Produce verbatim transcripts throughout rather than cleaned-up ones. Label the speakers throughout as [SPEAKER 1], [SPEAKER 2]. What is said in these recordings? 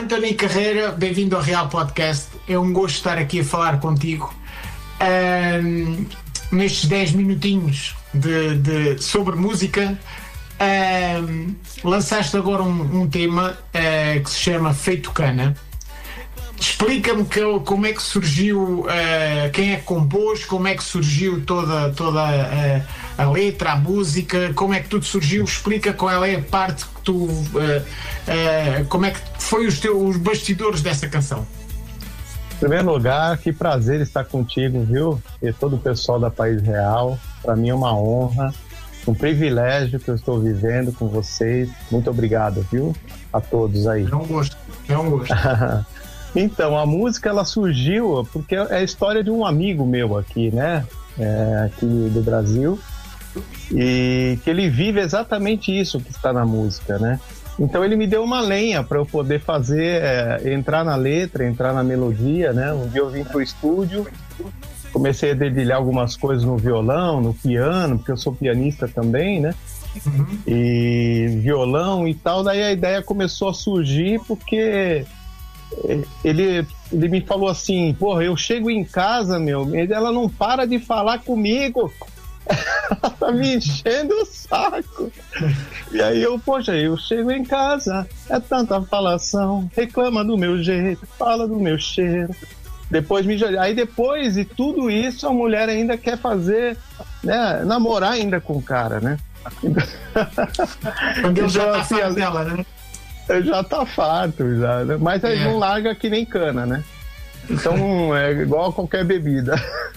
[SPEAKER 1] Anthony Carreira, bem-vindo ao Real Podcast. É um gosto estar aqui a falar contigo um, nestes dez minutinhos de, de, sobre música. Um, lançaste agora um, um tema uh, que se chama Feito Cana. Explica-me que, como é que surgiu, uh, quem é que compôs, como é que surgiu toda, toda a, a letra, a música, como é que tudo surgiu. Explica qual é a parte que tu, uh, uh, como é que foi os teus os bastidores dessa canção.
[SPEAKER 2] Em primeiro lugar, que prazer estar contigo, viu? E todo o pessoal da País Real. Para mim é uma honra, um privilégio que eu estou vivendo com vocês. Muito obrigado, viu? A todos aí.
[SPEAKER 1] É um gosto, é um gosto.
[SPEAKER 2] Então, a música ela surgiu porque é a história de um amigo meu aqui, né? É, aqui do Brasil. E que ele vive exatamente isso que está na música, né? Então ele me deu uma lenha para eu poder fazer, é, entrar na letra, entrar na melodia, né? Um dia eu vim pro estúdio, comecei a dedilhar algumas coisas no violão, no piano, porque eu sou pianista também, né? Uhum. E violão e tal, daí a ideia começou a surgir porque ele, ele me falou assim, porra, eu chego em casa, meu, ela não para de falar comigo, ela tá me enchendo o saco. E aí eu, poxa, eu chego em casa, é tanta falação, reclama do meu jeito, fala do meu cheiro. Depois me aí depois de tudo isso a mulher ainda quer fazer, né, namorar ainda com o cara, né?
[SPEAKER 1] Quando ele já tá assim, farto dela, né?
[SPEAKER 2] Já tá farto, já, né? Mas aí é. Não larga que nem cana, né? Então é igual a qualquer bebida.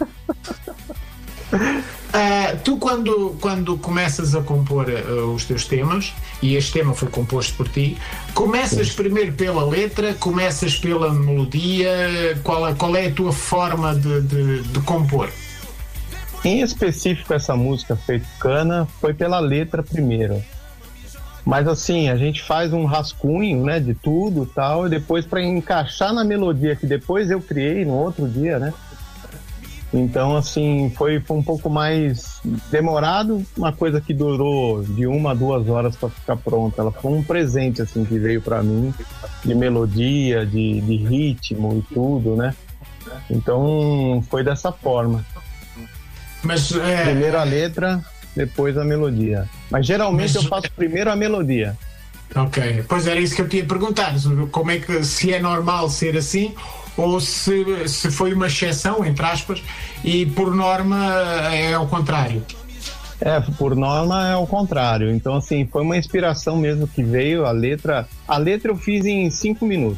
[SPEAKER 1] Uh, tu quando, quando começas a compor uh, os teus temas, e este tema foi composto por ti, começas Sim. primeiro pela letra, começas pela melodia, qual é, qual é a tua forma de, de, de compor?
[SPEAKER 2] Em específico essa música Feito Cana foi pela letra primeiro, mas assim, a gente faz um rascunho, né, de tudo e tal, e depois para encaixar na melodia que depois eu criei no outro dia, né? Então, assim, foi, foi um pouco mais demorado, uma coisa que durou de uma a duas horas para ficar pronta. Ela foi um presente, assim, que veio para mim, de melodia, de, de ritmo e tudo, né? Então, foi dessa forma.
[SPEAKER 1] Mas, é...
[SPEAKER 2] Primeiro a letra, depois a melodia. Mas, geralmente, Mas... eu faço primeiro a melodia.
[SPEAKER 1] Ok, pois era isso que eu tinha perguntado, como é que, se é normal ser assim, ou se, se foi uma exceção, entre aspas, e por norma é ao contrário.
[SPEAKER 2] É, por norma é ao contrário. Então, assim, foi uma inspiração mesmo que veio, a letra... A letra eu fiz em cinco minutos.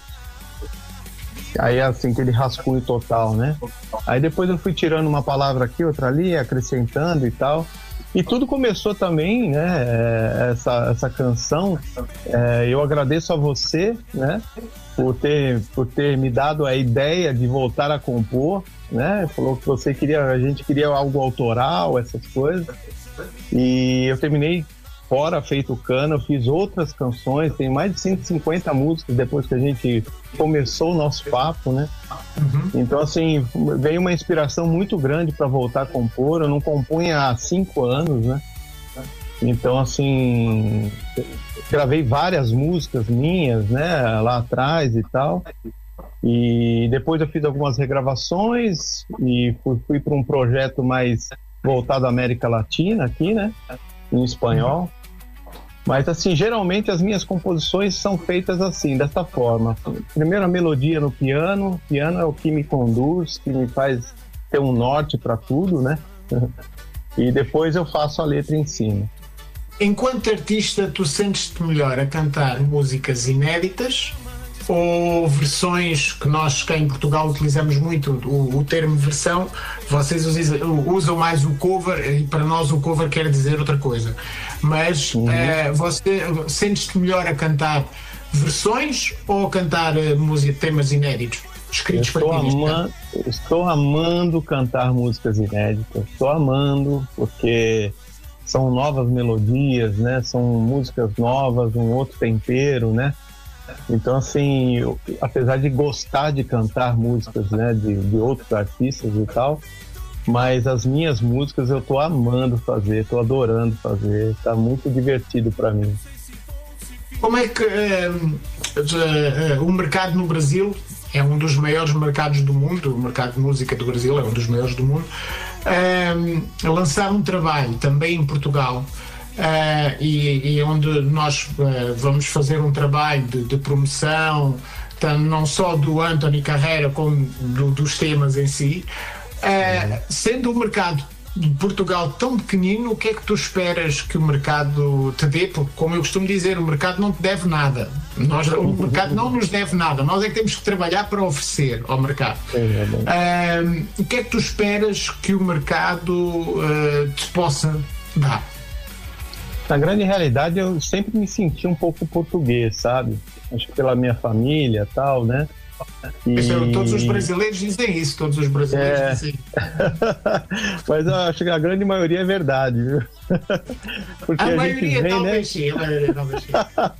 [SPEAKER 2] Aí, assim, aquele rascunho total, né? Aí depois eu fui tirando uma palavra aqui, outra ali, acrescentando e tal. E tudo começou também, né, essa, essa canção, é, eu agradeço a você, né, por ter, por ter me dado a ideia de voltar a compor, né, falou que você queria, a gente queria algo autoral, essas coisas, e eu terminei fora Feito Cana, eu fiz outras canções, tem mais de cento e cinquenta músicas depois que a gente começou o nosso papo, né? Uhum. Então, assim, veio uma inspiração muito grande para voltar a compor. Eu não compunha há cinco anos, né? Então, assim, gravei várias músicas minhas, né, lá atrás e tal. E depois eu fiz algumas regravações e fui, fui para um projeto mais voltado à América Latina aqui, né? Em espanhol. Mas, assim, geralmente as minhas composições são feitas assim, dessa forma. Primeiro a melodia no piano, o piano é o que me conduz, que me faz ter um norte para tudo, né? E depois eu faço a letra em cima.
[SPEAKER 1] Enquanto artista, tu sentes-te melhor a cantar músicas inéditas ou versões que nós cá em Portugal utilizamos muito o, o termo versão, vocês usam, usam mais o cover, e para nós o cover quer dizer outra coisa, mas uhum. uh, você sentes-te melhor a cantar versões ou a cantar uh, música, temas inéditos escritos para ti?
[SPEAKER 2] Ama- estou amando cantar músicas inéditas, estou amando porque são novas melodias, né? São músicas novas, um outro tempero, né? Então, assim, eu, apesar de gostar de cantar músicas, né, de, de outros artistas e tal, mas as minhas músicas eu tô amando fazer, tô adorando fazer, tá muito divertido para mim.
[SPEAKER 1] Como é que, uh, uh, o mercado no Brasil é um dos maiores mercados do mundo, o mercado de música do Brasil é um dos maiores do mundo. Uh, lançar um trabalho também em Portugal, uh, e, e onde nós uh, vamos fazer um trabalho de, de promoção, tanto, não só do Anthony Carreira como do, dos temas em si. Uh, sendo o mercado de Portugal tão pequenino, o que é que tu esperas que o mercado te dê? Porque, como eu costumo dizer, o mercado não te deve nada. Nós, o mercado não nos deve nada. Nós é que temos que trabalhar para oferecer ao mercado. Uh, o que é que tu esperas que o mercado uh, te possa dar?
[SPEAKER 2] Na grande realidade, eu sempre me senti um pouco português, sabe? Acho que pela minha família e tal, né?
[SPEAKER 1] E... Todos os brasileiros dizem isso, todos os brasileiros é... dizem.
[SPEAKER 2] Mas eu acho que a grande maioria é verdade, viu? Porque
[SPEAKER 1] a,
[SPEAKER 2] a
[SPEAKER 1] maioria
[SPEAKER 2] gente vem,
[SPEAKER 1] talvez
[SPEAKER 2] né?
[SPEAKER 1] sim, a maioria talvez sim.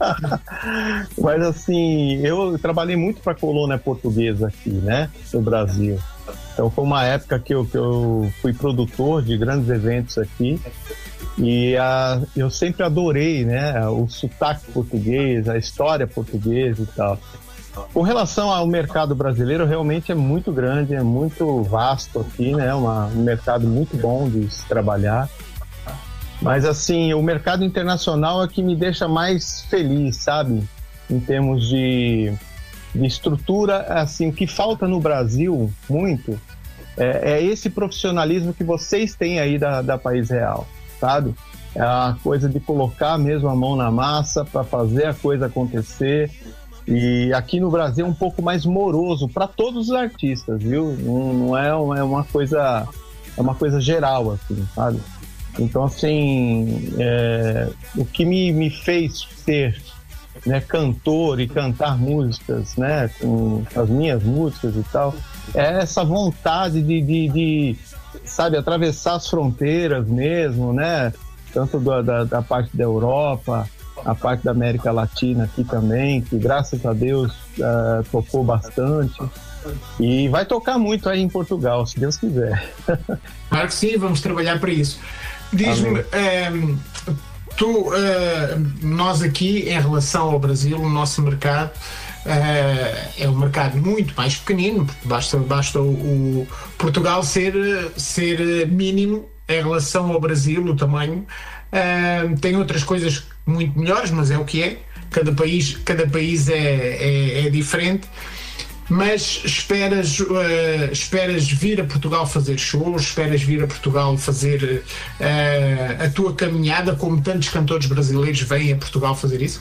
[SPEAKER 2] Mas assim, eu trabalhei muito para a colônia portuguesa aqui, né? No Brasil. Então foi uma época que eu, que eu fui produtor de grandes eventos aqui. E a, eu sempre adorei, né? O sotaque português, a história portuguesa e tal. Com relação ao mercado brasileiro, realmente é muito grande, é muito vasto aqui, né? Uma, um mercado muito bom de se trabalhar. Mas, assim, o mercado internacional é que me deixa mais feliz, sabe? Em termos de, de estrutura, assim, o que falta no Brasil muito é, é esse profissionalismo que vocês têm aí da, da País Real, sabe? É a coisa de colocar mesmo a mão na massa para fazer a coisa acontecer. E aqui no Brasil é um pouco mais moroso para todos os artistas, viu? Não, não é, uma, é uma coisa, é uma coisa geral, assim, sabe? Então, assim, é, o que me, me fez ser, né, cantor e cantar músicas, né, com as minhas músicas e tal, é essa vontade de, de, de sabe, atravessar as fronteiras mesmo, né? Tanto da, da, da parte da Europa, a parte da América Latina aqui também, que graças a Deus uh, tocou bastante. E vai tocar muito aí em Portugal, se Deus quiser.
[SPEAKER 1] Claro que sim, vamos trabalhar para isso. Diz-me, um, tu, uh, nós aqui, em relação ao Brasil, o nosso mercado uh, é um mercado muito mais pequenino, porque basta, basta o, o Portugal ser, ser mínimo em relação ao Brasil, o tamanho. Uh, tem outras coisas muito melhores, mas é o que é. Cada país, cada país é, é, é diferente. Mas esperas, uh, esperas vir a Portugal fazer shows, esperas vir a Portugal fazer uh, a tua caminhada, como tantos cantores brasileiros vêm a Portugal fazer isso?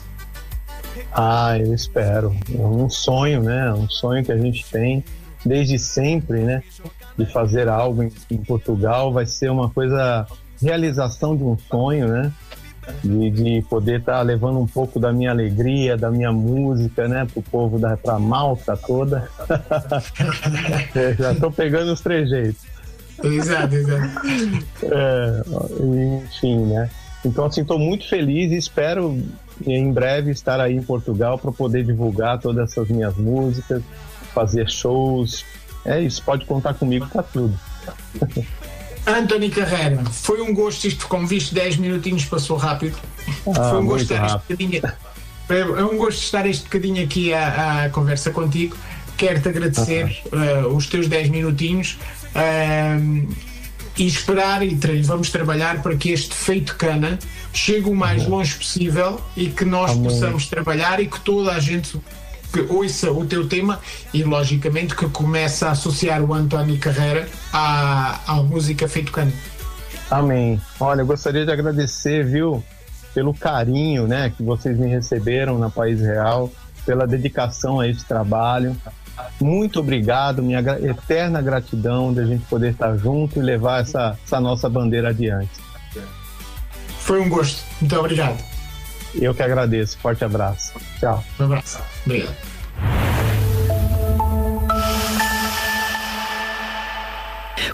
[SPEAKER 2] Ah, eu espero. É um sonho, né? Um sonho que a gente tem desde sempre, né? De fazer algo em, em Portugal. Vai ser uma coisa, realização de um sonho, né? De, de poder estar tá levando um pouco da minha alegria, da minha música, né, pro povo, da, pra Malta toda. Já tô pegando os trejeitos.
[SPEAKER 1] Exato, exato.
[SPEAKER 2] É, enfim, né? Então, assim, tô muito feliz e espero em breve estar aí em Portugal para poder divulgar todas essas minhas músicas, fazer shows. É isso, pode contar comigo pra tudo.
[SPEAKER 1] Anthony Carreira, foi um gosto, isto como viste dez minutinhos passou rápido.
[SPEAKER 2] Ah,
[SPEAKER 1] foi um gosto estar
[SPEAKER 2] rápido.
[SPEAKER 1] este bocadinho, é um gosto estar este bocadinho aqui à, à conversa contigo. Quero-te agradecer uh, os teus dez minutinhos uh, e esperar e tra- vamos trabalhar para que este feito cana chegue o mais longe possível e que nós
[SPEAKER 2] Amém.
[SPEAKER 1] possamos trabalhar e que toda a gente que ouça o teu tema e logicamente que comece a associar o Anthony Carreira à, à música feito cana.
[SPEAKER 2] Amém. Olha, eu gostaria de agradecer, viu, pelo carinho, né, que vocês me receberam na País Real, pela dedicação a esse trabalho. Muito obrigado, minha gra- eterna gratidão de a gente poder estar junto e levar essa, essa nossa bandeira adiante.
[SPEAKER 1] Foi um gosto. Muito obrigado.
[SPEAKER 2] Eu que agradeço. Forte abraço. Tchau.
[SPEAKER 1] Um abraço. Obrigado.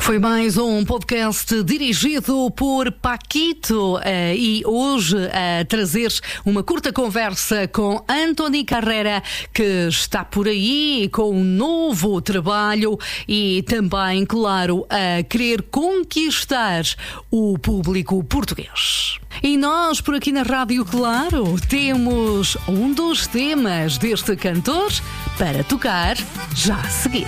[SPEAKER 3] Foi mais um podcast dirigido por Paquito uh, e hoje a uh, trazer uma curta conversa com Antoni Carrera, que está por aí com um novo trabalho e também, claro, a querer conquistar o público português. E nós, por aqui na Rádio Claro, temos um dos temas deste cantor para tocar já a seguir.